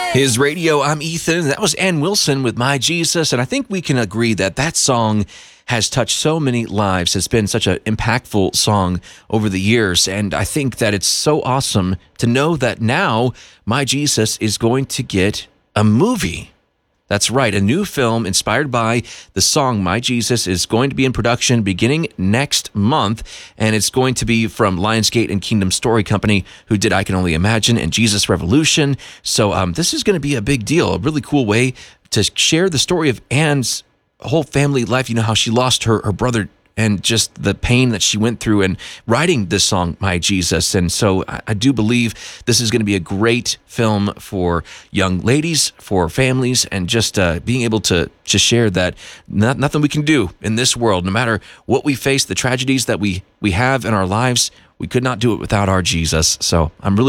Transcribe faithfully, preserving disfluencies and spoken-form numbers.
His radio, I'm Ethan. That was Ann Wilson with My Jesus. And I think we can agree that that song has touched so many lives. It's been such an impactful song over the years. And I think that it's so awesome to know that now My Jesus is going to get a movie. That's right. A new film inspired by the song My Jesus is going to be in production beginning next month. And it's going to be from Lionsgate and Kingdom Story Company, who did I Can Only Imagine and Jesus Revolution. So um, this is going to be a big deal, a really cool way to share the story of Anne's whole family life. You know, how she lost her, her brother and just the pain that she went through in writing this song, My Jesus. And so I, I do believe this is going to be a great film for young ladies, for families, and just uh, being able to, to share that not, nothing we can do in this world, no matter what we face, the tragedies that we, we have in our lives, we could not do it without our Jesus. So I'm really